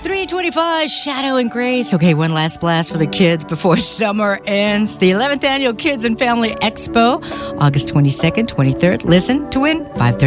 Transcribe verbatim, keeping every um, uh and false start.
three twenty-five, Shadow and Grace. Okay, one last blast for the kids before summer ends. The eleventh Annual Kids and Family Expo, August twenty-second, twenty-third. Listen to win, five thirty.